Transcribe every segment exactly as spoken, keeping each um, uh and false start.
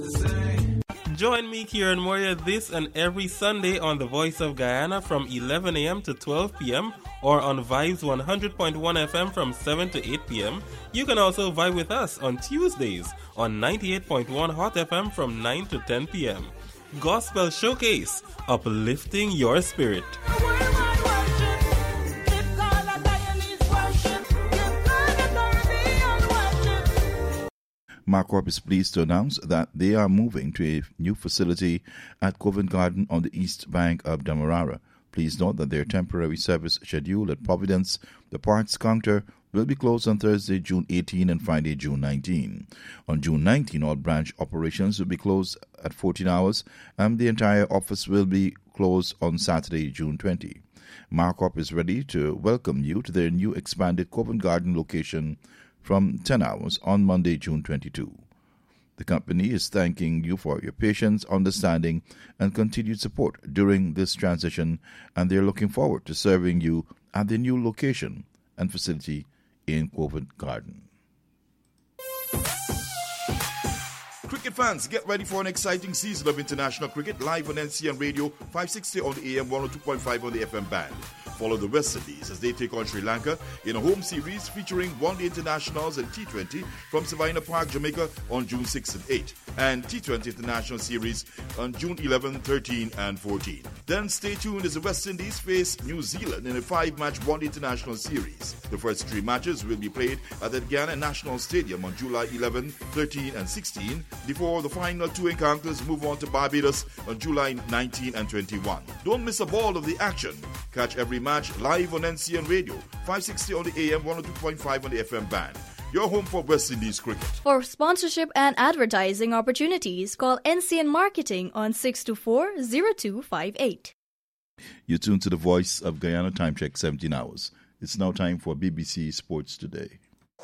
Join me, Kieran Moria, this and every Sunday on The Voice of Guyana from eleven a.m. to twelve p.m. or on Vibes one hundred point one F M from seven to eight p.m. You can also vibe with us on Tuesdays on ninety-eight point one Hot F M from nine to ten p.m. Gospel Showcase, uplifting your spirit. MarCorp is pleased to announce that they are moving to a new facility at Covent Garden on the east bank of Demerara. Please note that their temporary service schedule at Providence, the parts counter, will be closed on Thursday, June eighteenth and Friday, June nineteenth. On June nineteenth, all branch operations will be closed at fourteen hours and the entire office will be closed on Saturday, June twentieth. MarCorp is ready to welcome you to their new expanded Covent Garden location from ten hours on Monday, June twenty-second. The company is thanking you for your patience, understanding, and continued support during this transition, and they're looking forward to serving you at the new location and facility in Covent Garden. Cricket fans, get ready for an exciting season of international cricket live on N C N Radio, five sixty on the A M, one oh two point five on the F M band. Follow the West Indies as they take on Sri Lanka in a home series featuring one-day internationals and T twenty from Savannah Park, Jamaica on June sixth and eighth, and T twenty International Series on June eleventh, thirteenth and fourteenth. Then stay tuned as the West Indies face New Zealand in a five-match one-day international series. The first three matches will be played at the Guyana National Stadium on July eleventh, thirteenth and sixteenth, before the final two encounters move on to Barbados on July nineteenth and twenty-first. Don't miss a ball of the action. Catch every match live on N C N Radio, five sixty on the A M, one oh two point five on the F M band. Your home for West Indies cricket. For sponsorship and advertising opportunities, call N C N Marketing on six two four, zero two five eight. You tune to the Voice of Guyana. Time check seventeen hours. It's now time for B B C Sports Today.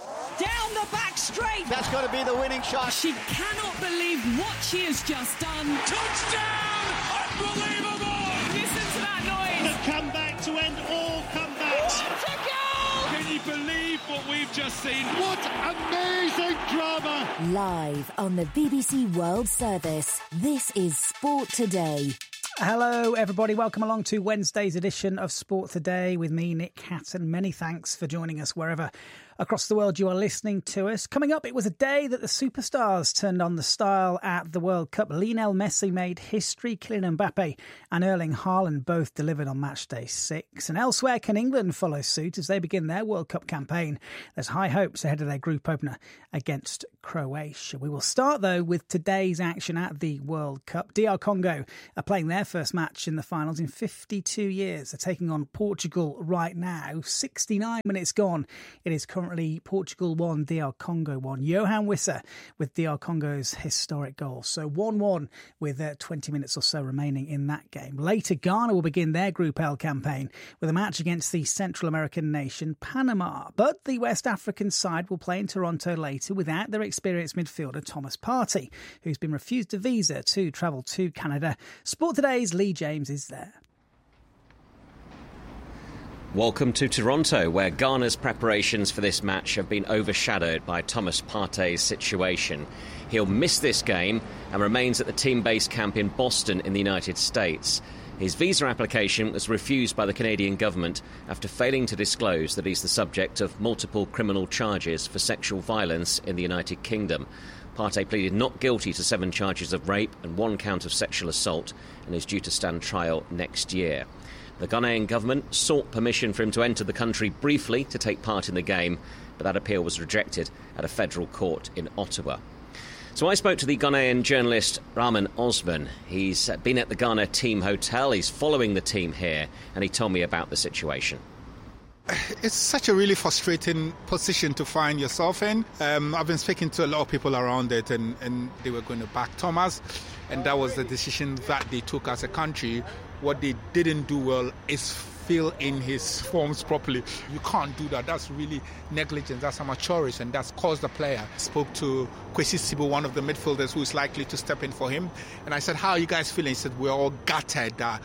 Down the back straight. That's got to be the winning shot. She cannot believe what she has just done. Touchdown! Unbelievable! Listen to that noise. The comeback to end all comebacks. What a goal! Can you believe what we've just seen? What amazing drama! Live on the B B C World Service, this is Sport Today. Hello, everybody. Welcome along to Wednesday's edition of Sport Today with me, Nick Hatton. Many thanks for joining us wherever across the world you are listening to us. Coming up, it was a day that the superstars turned on the style at the World Cup. Lionel Messi made history. Kylian Mbappe and Erling Haaland both delivered on match day six. And elsewhere, can England follow suit as they begin their World Cup campaign? There's high hopes ahead of their group opener against Croatia. We will start, though, with today's action at the World Cup. D R Congo are playing their first match in the finals in fifty-two years. They're taking on Portugal right now. sixty-nine minutes gone. It is currently Portugal one, D R Congo one. Johan Wissa with D R Congo's historic goal. So one one with uh, twenty minutes or so remaining in that game. Later, Ghana will begin their Group L campaign with a match against the Central American nation Panama. But the West African side will play in Toronto later without their experienced midfielder Thomas Partey, who's been refused a visa to travel to Canada. Sport Today's Lee James is there. Welcome to Toronto, where Ghana's preparations for this match have been overshadowed by Thomas Partey's situation. He'll miss this game and remains at the team-based camp in Boston in the United States. His visa application was refused by the Canadian government after failing to disclose that he's the subject of multiple criminal charges for sexual violence in the United Kingdom. Partey pleaded not guilty to seven charges of rape and one count of sexual assault and is due to stand trial next year. The Ghanaian government sought permission for him to enter the country briefly to take part in the game, but that appeal was rejected at a federal court in Ottawa. So I spoke to the Ghanaian journalist Rahman Osman. He's been at the Ghana team hotel, he's following the team here, and he told me about the situation. It's such a really frustrating position to find yourself in. Um, I've been speaking to a lot of people around it, and, and they were going to back Thomas, and that was the decision that they took as a country. What they didn't do well is fill in his forms properly. You can't do that. That's really negligence. That's amateurish, and that's caused the player. I spoke to Kwesi Sibo, one of the midfielders who is likely to step in for him, and I said, how are you guys feeling? He said, we're all gutted. Uh,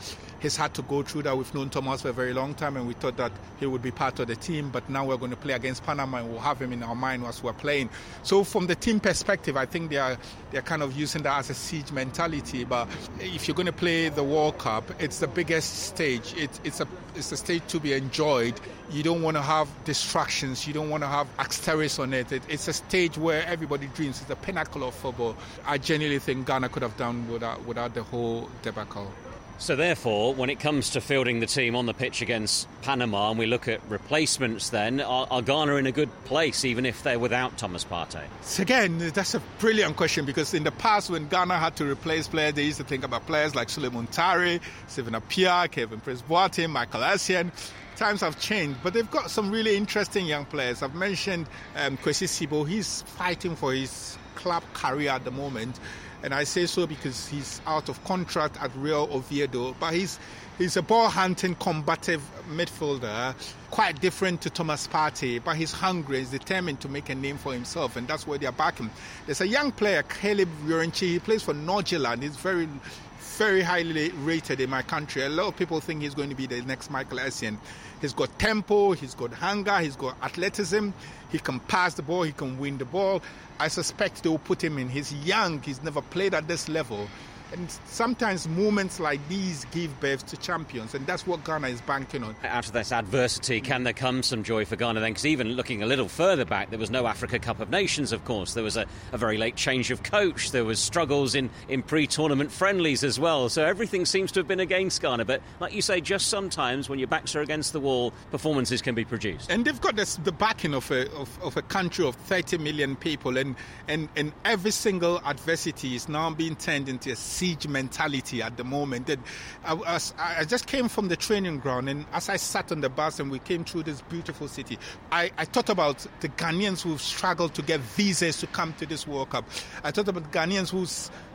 he's had to go through that. We've known Thomas for a very long time, and we thought that he would be part of the team, but now we're going to play against Panama, and we'll have him in our mind as we're playing. So from the team perspective, I think they are they're kind of using that as a siege mentality. But if you're going to play the World Cup, it's the biggest stage. It's it's a it's a stage to be enjoyed. You don't want to have distractions. You don't want to have asterisks on it. it. It's a stage where everybody dreams. It's the pinnacle of football. I genuinely think Ghana could have done without without the whole debacle. So therefore, when it comes to fielding the team on the pitch against Panama, and we look at replacements then, are, are Ghana in a good place, even if they're without Thomas Partey? So again, that's a brilliant question, because in the past when Ghana had to replace players, they used to think about players like Suleiman Tare, Stephen Appiah, Kevin Prince-Boateng, Michael Essien. Times have changed, but they've got some really interesting young players. I've mentioned um, Kwesi Sibo. He's fighting for his club career at the moment. And I say so because he's out of contract at Real Oviedo. But he's he's a ball-hunting, combative midfielder, quite different to Thomas Partey. But he's hungry, he's determined to make a name for himself, and that's why they're backing. There's a young player, Caleb Yorenchi. He plays for Nordirland. He's very, very highly rated in my country. A lot of people think he's going to be the next Michael Essien. He's got tempo, he's got hunger, he's got athleticism. He can pass the ball, he can win the ball. I suspect they will put him in. He's young, he's never played at this level. And sometimes moments like these give birth to champions, and that's what Ghana is banking on. Out of this adversity, can there come some joy for Ghana then? Because even looking a little further back, there was no Africa Cup of Nations, of course. There was a, a very late change of coach. There was struggles in, in pre-tournament friendlies as well. So everything seems to have been against Ghana. But like you say, just sometimes when your backs are against the wall, performances can be produced. And they've got this, the backing of a, of, of a country of thirty million people, and, and, and every single adversity is now being turned into a siege mentality at the moment. And I, was, I just came from the training ground, and as I sat on the bus and we came through this beautiful city, I, I thought about the Ghanaians who've struggled to get visas to come to this World Cup. I thought about Ghanaians who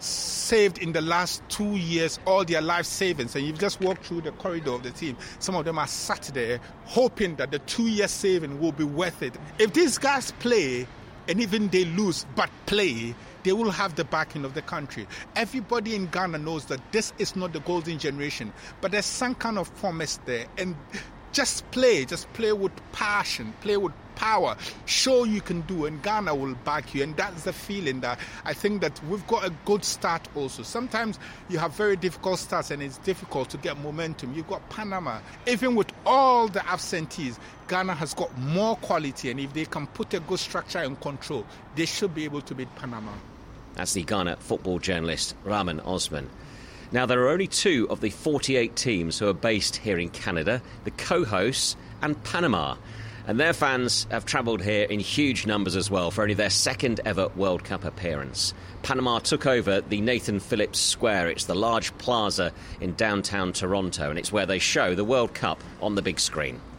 saved in the last two years all their life savings, and you've just walked through the corridor of the team. Some of them are sat there hoping that the two year saving will be worth it. If these guys play, and even they lose but play, they will have the backing of the country. Everybody in Ghana knows that this is not the golden generation, but there's some kind of promise there. And just play, just play with passion, play with power, show you can do, and Ghana will back you. And that's the feeling that I think that we've got a good start also. Sometimes you have very difficult starts and it's difficult to get momentum. You've got Panama. Even with all the absentees, Ghana has got more quality, and if they can put a good structure and control, they should be able to beat Panama. That's the Ghana football journalist Rahman Osman. Now, there are only two of the forty-eight teams who are based here in Canada, the co-hosts and Panama. And their fans have travelled here in huge numbers as well for only their second ever World Cup appearance. Panama took over the Nathan Phillips Square. It's the large plaza in downtown Toronto, and it's where they show the World Cup on the big screen.